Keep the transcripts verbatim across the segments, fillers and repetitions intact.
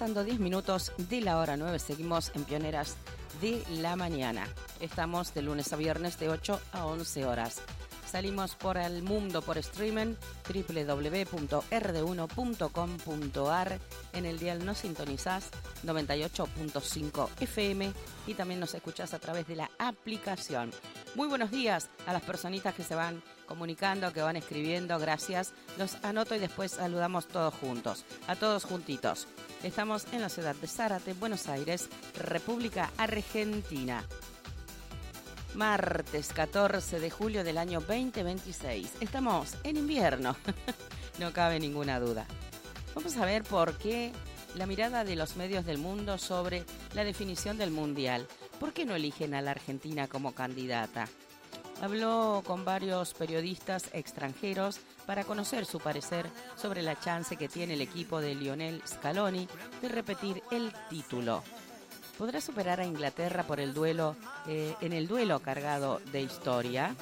pasando diez minutos de la hora nueve. Seguimos en Pioneras de la Mañana. Estamos de lunes a viernes de ocho a once horas. Salimos por el mundo por streaming, doble u doble u doble u punto r d uno punto com punto a r. En el dial nos sintonizás noventa y ocho punto cinco F M y también nos escuchás a través de la aplicación. Muy buenos días a las personitas que se van comunicando, que van escribiendo. Gracias. Los anoto y después saludamos todos juntos, a todos juntitos. Estamos en la ciudad de Zárate, Buenos Aires, República Argentina. Martes catorce de julio del año veinte veintiséis. Estamos en invierno, no cabe ninguna duda. Vamos a ver por qué la mirada de los medios del mundo sobre la definición del Mundial. ¿Por qué no eligen a la Argentina como candidata? Habló con varios periodistas extranjeros para conocer su parecer sobre la chance que tiene el equipo de Lionel Scaloni de repetir el título. ¿Podrá superar a Inglaterra por el duelo eh, en el duelo cargado de historia?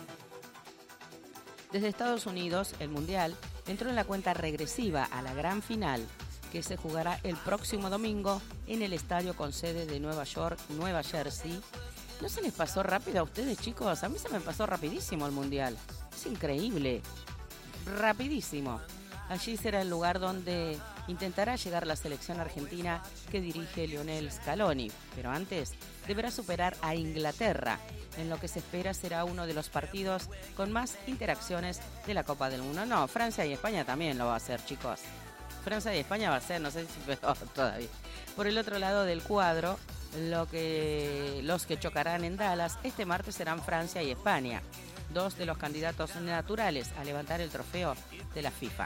Desde Estados Unidos, el Mundial entró en la cuenta regresiva a la gran final, que se jugará el próximo domingo en el estadio con sede de Nueva York, Nueva Jersey. ¿No se les pasó rápido a ustedes, chicos? A mí se me pasó rapidísimo el Mundial. Es increíble. Rapidísimo. Allí será el lugar donde intentará llegar la selección argentina que dirige Lionel Scaloni. Pero antes deberá superar a Inglaterra, en lo que se espera será uno de los partidos con más interacciones de la Copa del Mundo. No, Francia y España también lo va a hacer, chicos. Francia y España va a ser, no sé si peor todavía. Por el otro lado del cuadro, lo que, los que chocarán en Dallas este martes serán Francia y España, dos de los candidatos naturales a levantar el trofeo de la FIFA.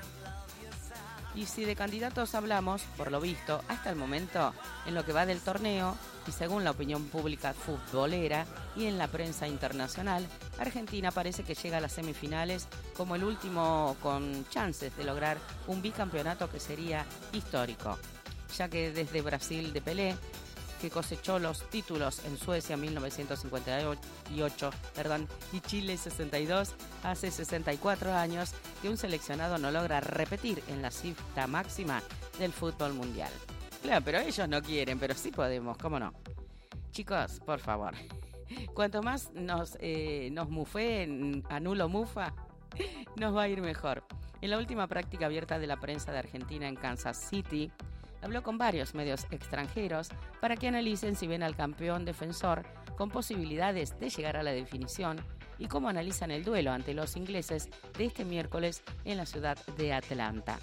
Y si de candidatos hablamos, por lo visto, hasta el momento, en lo que va del torneo, y según la opinión pública futbolera y en la prensa internacional, Argentina parece que llega a las semifinales como el último con chances de lograr un bicampeonato que sería histórico, ya que desde Brasil de Pelé, que cosechó los títulos en Suecia en mil novecientos cincuenta y ocho, perdón, y Chile sesenta y dos, hace sesenta y cuatro años que un seleccionado no logra repetir en la cifra máxima del fútbol mundial. Claro, pero ellos no quieren, pero sí podemos, ¿cómo no? Chicos, por favor, cuanto más nos, eh, nos mufeen, anulo mufa, nos va a ir mejor. En la última práctica abierta de la prensa de Argentina en Kansas City, habló con varios medios extranjeros para que analicen si ven al campeón defensor con posibilidades de llegar a la definición y cómo analizan el duelo ante los ingleses de este miércoles en la ciudad de Atlanta.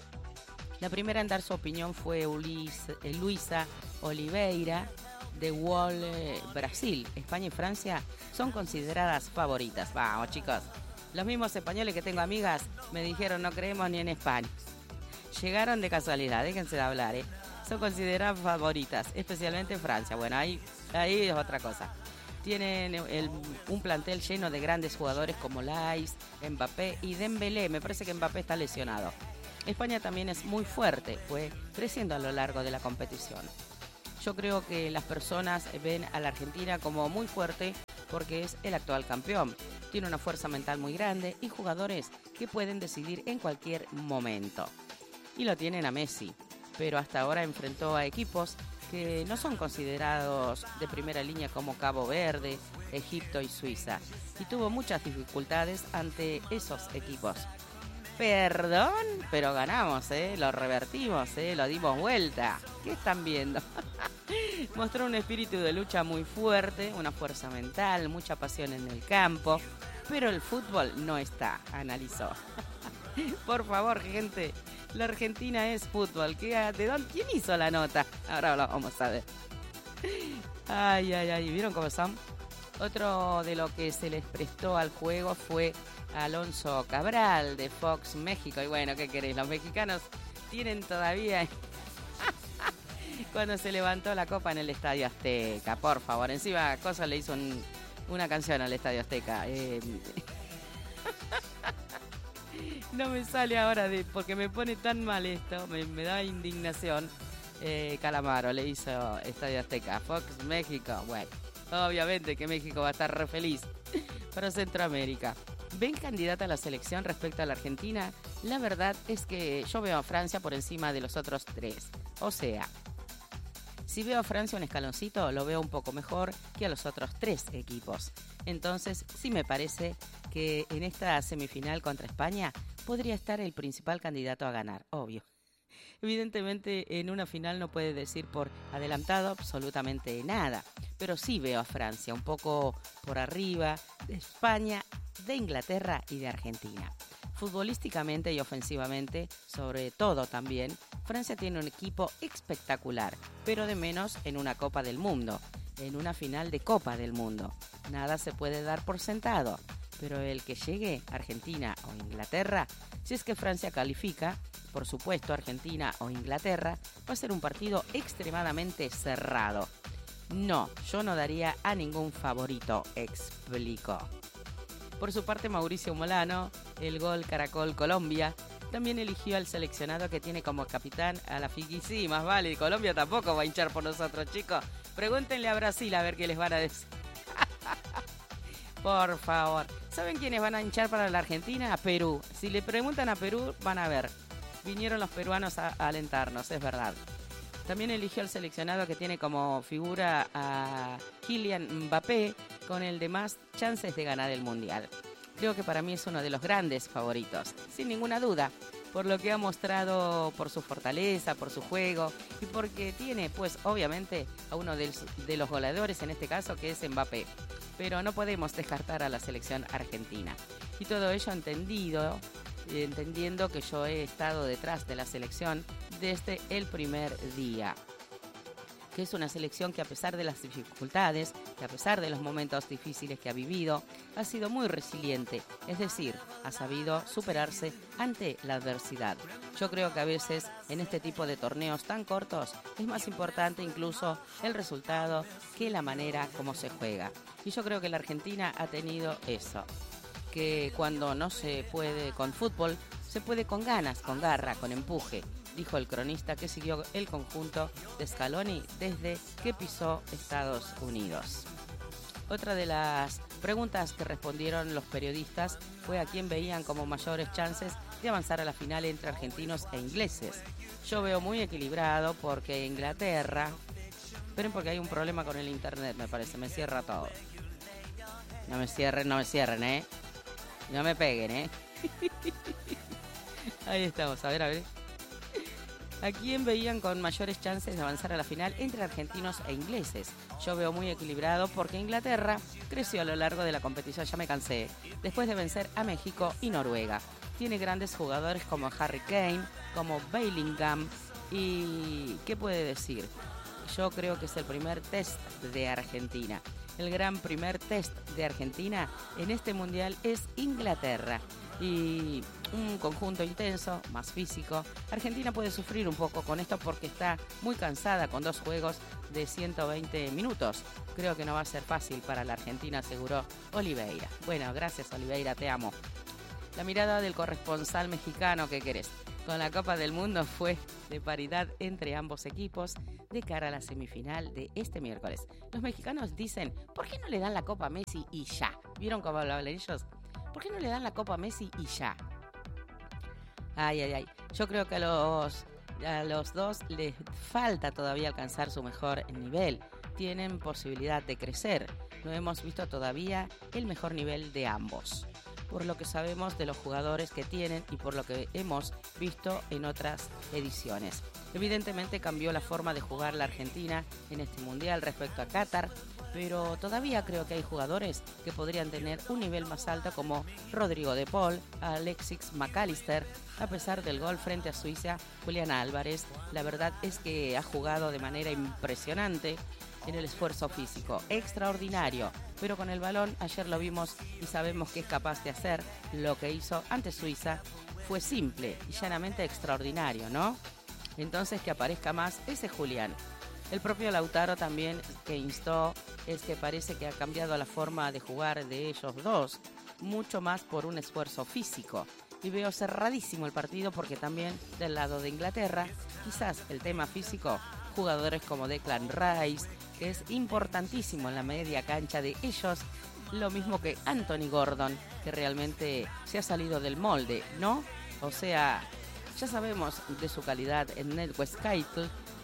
La primera en dar su opinión fue Ulis, eh, Luisa Oliveira de Wall, eh, Brasil. España y Francia son consideradas favoritas. Vamos, chicos. Los mismos españoles que tengo amigas me dijeron no creemos ni en España. Llegaron de casualidad, déjense de hablar, ¿eh? Son consideradas favoritas, especialmente Francia. Bueno, ahí, ahí es otra cosa. Tienen el, un plantel lleno de grandes jugadores como Lais, Mbappé y Dembélé. Me parece que Mbappé está lesionado. España también es muy fuerte, fue creciendo a lo largo de la competición. Yo creo que las personas ven a la Argentina como muy fuerte porque es el actual campeón. Tiene una fuerza mental muy grande y jugadores que pueden decidir en cualquier momento. Y lo tienen a Messi, pero hasta ahora enfrentó a equipos que no son considerados de primera línea como Cabo Verde, Egipto y Suiza, y tuvo muchas dificultades ante esos equipos. Perdón, pero ganamos, ¿eh? Lo revertimos, ¿eh? Lo dimos vuelta. ¿Qué están viendo? Mostró un espíritu de lucha muy fuerte, una fuerza mental, mucha pasión en el campo, pero el fútbol no está, analizó. Por favor, gente, la Argentina es fútbol. ¿Qué, de dónde, ¿Quién hizo la nota? Ahora lo vamos a ver. Ay, ay, ay, ¿vieron cómo son? Otro de lo que se les prestó al juego fue Alonso Cabral de Fox México. Y bueno, ¿qué querés? Los mexicanos tienen todavía... Cuando se levantó la copa en el Estadio Azteca, por favor. Encima, Cosa le hizo un, una canción al Estadio Azteca. Eh... No me sale ahora de porque me pone tan mal esto, me, me da indignación. Eh, Calamaro le hizo Estadio Azteca, Fox México. Bueno, obviamente que México va a estar re feliz. Para Centroamérica. ¿Ven candidata a la selección respecto a la Argentina? La verdad es que yo veo a Francia por encima de los otros tres. O sea, Si veo a Francia un escaloncito, lo veo un poco mejor que a los otros tres equipos. Entonces, sí me parece que en esta semifinal contra España podría estar el principal candidato a ganar, obvio. Evidentemente, en una final no puede decir por adelantado absolutamente nada, pero sí veo a Francia un poco por arriba de España, de Inglaterra y de Argentina. Futbolísticamente y ofensivamente, sobre todo también, Francia tiene un equipo espectacular, pero de menos en una Copa del Mundo, en una final de Copa del Mundo. Nada se puede dar por sentado, pero el que llegue Argentina o Inglaterra, si es que Francia califica, por supuesto Argentina o Inglaterra, va a ser un partido extremadamente cerrado. No, yo no daría a ningún favorito, explicó. Por su parte, Mauricio Molano, el gol Caracol Colombia, también eligió al seleccionado que tiene como capitán a la Fiji. Sí, más vale, Colombia tampoco va a hinchar por nosotros, chicos. Pregúntenle a Brasil a ver qué les van a decir. Por favor. ¿Saben quiénes van a hinchar para la Argentina? A Perú. Si le preguntan a Perú, van a ver. Vinieron los peruanos a, a alentarnos, es verdad. También eligió al seleccionado que tiene como figura a Kylian Mbappé, con el de más chances de ganar el Mundial. Creo que para mí es uno de los grandes favoritos, sin ninguna duda, por lo que ha mostrado, por su fortaleza, por su juego y porque tiene, pues, obviamente, a uno de, de los goleadores, en este caso, que es Mbappé. Pero no podemos descartar a la selección argentina. Y todo ello entendido, entendiendo que yo he estado detrás de la selección desde el primer día. Que es una selección que a pesar de las dificultades, que a pesar de los momentos difíciles que ha vivido, ha sido muy resiliente, es decir, ha sabido superarse ante la adversidad. Yo creo que a veces en este tipo de torneos tan cortos es más importante incluso el resultado que la manera como se juega. Y yo creo que la Argentina ha tenido eso, que cuando no se puede con fútbol, se puede con ganas, con garra, con empuje, dijo el cronista que siguió el conjunto de Scaloni desde que pisó Estados Unidos. Otra de las preguntas que respondieron los periodistas fue a quién veían como mayores chances de avanzar a la final entre argentinos e ingleses. Yo veo muy equilibrado porque Inglaterra... Esperen porque hay un problema con el internet, me parece, me cierra todo. No me cierren, no me cierren, ¿eh? No me peguen, ¿eh? Ahí estamos, a ver, a ver. ¿A quién veían con mayores chances de avanzar a la final entre argentinos e ingleses? Yo veo muy equilibrado porque Inglaterra creció a lo largo de la competición, ya me cansé, después de vencer a México y Noruega. Tiene grandes jugadores como Harry Kane, como Bellingham y... ¿qué puede decir? Yo creo que es el primer test de Argentina. El gran primer test de Argentina en este mundial es Inglaterra. Y un conjunto intenso, más físico. Argentina puede sufrir un poco con esto porque está muy cansada con dos juegos de ciento veinte minutos. Creo que no va a ser fácil para la Argentina, aseguró Oliveira. Bueno, gracias Oliveira, te amo. La mirada del corresponsal mexicano, ¿qué querés? Con la Copa del Mundo fue de paridad entre ambos equipos de cara a la semifinal de este miércoles. Los mexicanos dicen, ¿por qué no le dan la Copa a Messi y ya? ¿Vieron cómo hablaban ellos? ¿Por qué no le dan la Copa a Messi y ya? Ay, ay, ay. Yo creo que a los, a los dos les falta todavía alcanzar su mejor nivel. Tienen posibilidad de crecer. No hemos visto todavía el mejor nivel de ambos, por lo que sabemos de los jugadores que tienen y por lo que hemos visto en otras ediciones. Evidentemente cambió la forma de jugar la Argentina en este Mundial respecto a Qatar, pero todavía creo que hay jugadores que podrían tener un nivel más alto como Rodrigo de Paul, Alexis McAllister. A pesar del gol frente a Suiza, Julián Álvarez, la verdad es que ha jugado de manera impresionante en el esfuerzo físico, extraordinario, pero con el balón ayer lo vimos y sabemos que es capaz de hacer lo que hizo ante Suiza. Fue simple y llanamente extraordinario, ¿no? Entonces que aparezca más ese Julián. El propio Lautaro también que instó es que parece que ha cambiado la forma de jugar de ellos dos, mucho más por un esfuerzo físico. Y veo cerradísimo el partido porque también del lado de Inglaterra, quizás el tema físico, jugadores como Declan Rice, que es importantísimo en la media cancha de ellos, lo mismo que Anthony Gordon, que realmente se ha salido del molde, ¿no? O sea, ya sabemos de su calidad en Ned Westcastle,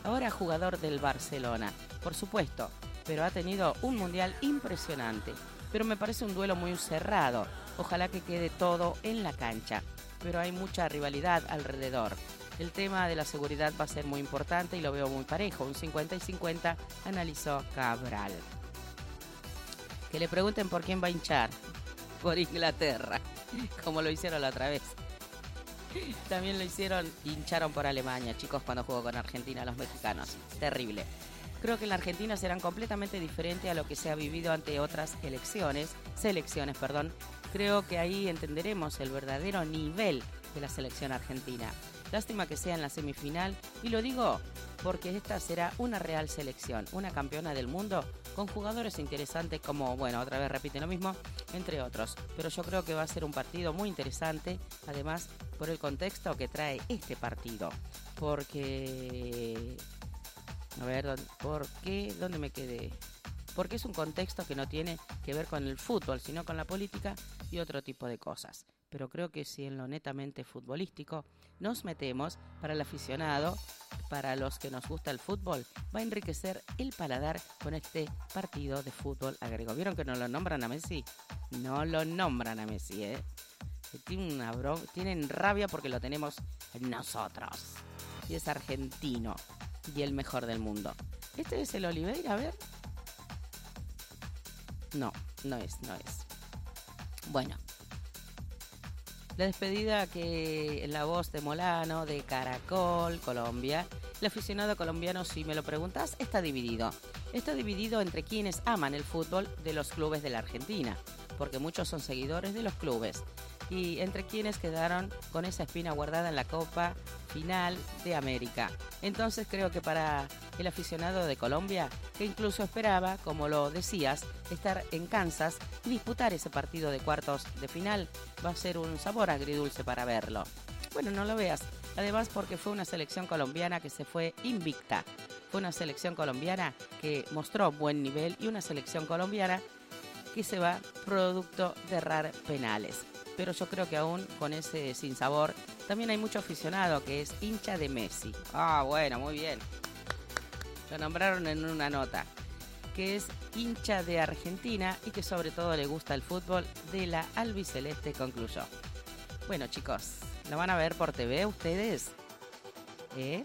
ahora jugador del Barcelona, por supuesto, pero ha tenido un mundial impresionante. Pero me parece un duelo muy cerrado. Ojalá que quede todo en la cancha, pero hay mucha rivalidad alrededor. El tema de la seguridad va a ser muy importante y lo veo muy parejo, un cincuenta y cincuenta, analizó Cabral. Que le pregunten por quién va a hinchar. Por Inglaterra, como lo hicieron la otra vez. También lo hicieron, hincharon por Alemania, chicos, cuando jugó con Argentina los mexicanos. Terrible. Creo que en la Argentina serán completamente diferentes a lo que se ha vivido ante otras elecciones, selecciones, perdón. Creo que ahí entenderemos el verdadero nivel de la selección argentina. Lástima que sea en la semifinal, y lo digo porque esta será una real selección, una campeona del mundo con jugadores interesantes como, bueno, otra vez repiten lo mismo, entre otros. Pero yo creo que va a ser un partido muy interesante, además por el contexto que trae este partido. Porque... A ver, ¿por qué? ¿Dónde me quedé? Porque es un contexto que no tiene que ver con el fútbol, sino con la política y otro tipo de cosas. Pero creo que si en lo netamente futbolístico nos metemos, para el aficionado, para los que nos gusta el fútbol, va a enriquecer el paladar con este partido de fútbol, agregó. ¿Vieron que no lo nombran a Messi? No lo nombran a Messi, ¿eh? Tienen, una bro- tienen rabia porque lo tenemos nosotros. Y es argentino. Y el mejor del mundo. ¿Este es el Oliveira? A ver. No, no es, no es. Bueno. La despedida que en la voz de Molano, de Caracol, Colombia. El aficionado colombiano, si me lo preguntas, está dividido. Está dividido entre quienes aman el fútbol de los clubes de la Argentina, porque muchos son seguidores de los clubes, y entre quienes quedaron con esa espina guardada en la Copa Final de América. Entonces creo que para el aficionado de Colombia, que incluso esperaba, como lo decías, estar en Kansas y disputar ese partido de cuartos de final, va a ser un sabor agridulce para verlo. Bueno, no lo veas. Además, porque fue una selección colombiana que se fue invicta. Fue una selección colombiana que mostró buen nivel y una selección colombiana que se va producto de errar penales. Pero yo creo que aún con ese sinsabor, también hay mucho aficionado que es hincha de Messi. Ah, bueno, muy bien. Lo nombraron en una nota. Que es hincha de Argentina y que sobre todo le gusta el fútbol de la albiceleste, concluyó. Bueno, chicos, ¿lo van a ver por T V ustedes? ¿Eh?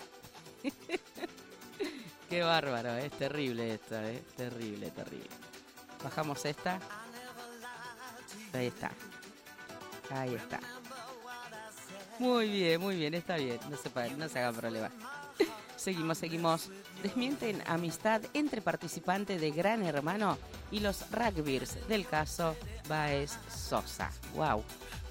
Qué bárbaro, es terrible esto, ¿eh? Terrible, terrible. Bajamos esta. Ahí está. Ahí está. Muy bien, muy bien, está bien. No se, no se hagan problema. Seguimos, seguimos. Desmienten amistad entre participantes de Gran Hermano y los rugbyers del caso Baez Sosa. Wow.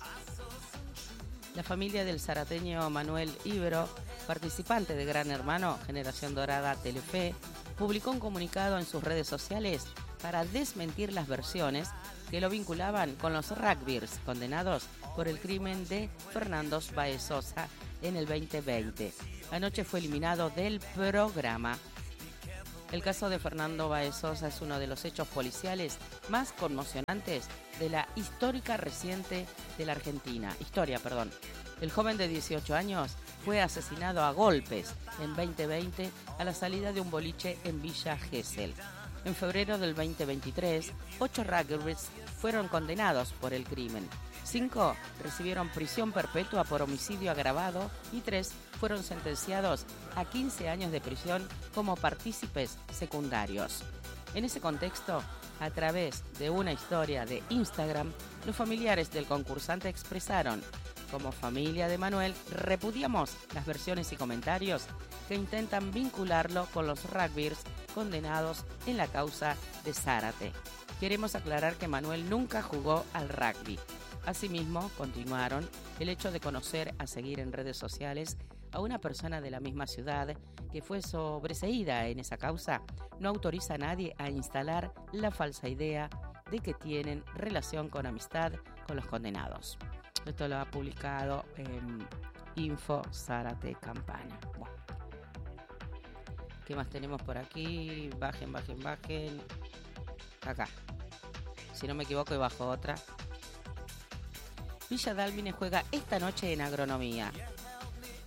La familia del zarateño Manuel Ibero, participante de Gran Hermano, Generación Dorada, Telefe, publicó un comunicado en sus redes sociales para desmentir las versiones que lo vinculaban con los rugbyers condenados por el crimen de Fernando Baez Sosa en el veinte veinte. Anoche fue eliminado del programa. El caso de Fernando Baez Sosa es uno de los hechos policiales más conmocionantes de la histórica reciente de la Argentina. Historia, perdón. El joven de dieciocho años fue asesinado a golpes en veinte veinte a la salida de un boliche en Villa Gesell. En febrero del veinte veintitrés, ocho rugbyers fueron condenados por el crimen. Cinco recibieron prisión perpetua por homicidio agravado y tres fueron sentenciados a quince años de prisión como partícipes secundarios. En ese contexto, a través de una historia de Instagram, los familiares del concursante expresaron: como familia de Manuel, repudiamos las versiones y comentarios que intentan vincularlo con los rugbyers condenados en la causa de Zárate. Queremos aclarar que Manuel nunca jugó al rugby. Asimismo, continuaron, el hecho de conocer a seguir en redes sociales a una persona de la misma ciudad que fue sobreseída en esa causa no autoriza a nadie a instalar la falsa idea de que tienen relación con amistad con los condenados. Esto lo ha publicado en Info Zárate Campana. Bueno. ¿Qué más tenemos por aquí? Bajen, bajen, bajen. Acá. Si no me equivoco, y bajo otra. Villa Dálmine juega esta noche en Agronomía.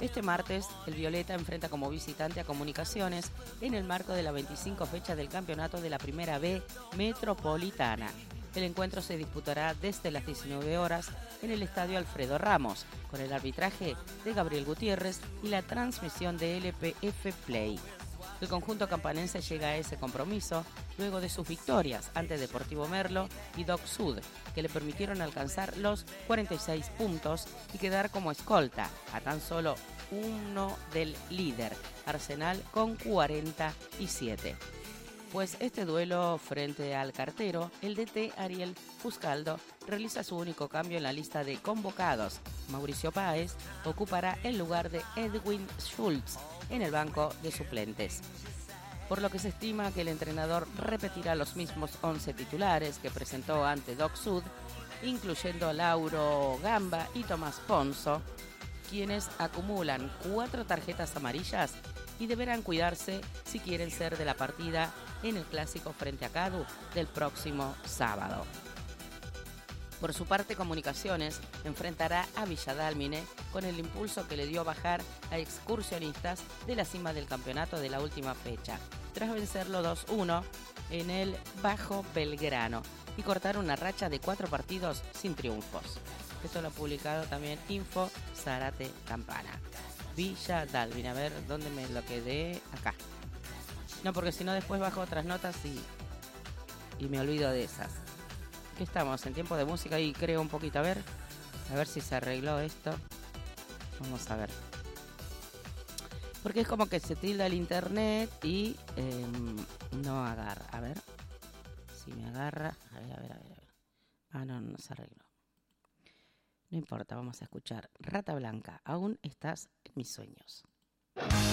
Este martes, el Violeta enfrenta como visitante a Comunicaciones en el marco de la veinticinco fecha del campeonato de la Primera B Metropolitana. El encuentro se disputará desde las diecinueve horas en el Estadio Alfredo Ramos, con el arbitraje de Gabriel Gutiérrez y la transmisión de L P F Play. El conjunto campanense llega a ese compromiso luego de sus victorias ante Deportivo Merlo y Doc Sud, que le permitieron alcanzar los cuarenta y seis puntos y quedar como escolta a tan solo uno del líder, Arsenal, con cuarenta y siete. Pues este duelo frente al cartero, el D T Ariel Fuscaldo realiza su único cambio en la lista de convocados. Mauricio Páez ocupará el lugar de Edwin Schultz en el banco de suplentes, por lo que se estima que el entrenador repetirá los mismos once titulares que presentó ante Doc Sud, incluyendo a Lauro Gamba y Tomás Ponzo, quienes acumulan cuatro tarjetas amarillas y deberán cuidarse si quieren ser de la partida en el clásico frente a Cadu del próximo sábado. Por su parte, Comunicaciones enfrentará a Villadálmine con el impulso que le dio bajar a Excursionistas de la cima del campeonato de la última fecha, tras vencerlo dos uno en el Bajo Belgrano y cortar una racha de cuatro partidos sin triunfos. Esto lo ha publicado también Info Zárate Campana. Villadálmine, a ver dónde me lo quedé. Acá. No, porque si no después bajo otras notas y, y me olvido de esas. Aquí estamos en tiempo de música y creo un poquito, a ver, a ver si se arregló esto. Vamos a ver. Porque es como que se tilda el internet y eh, no agarra. A ver si me agarra. A ver, a ver, a ver, a ver. Ah, no, no se arregló. No importa, vamos a escuchar Rata Blanca. Aún estás en mis sueños.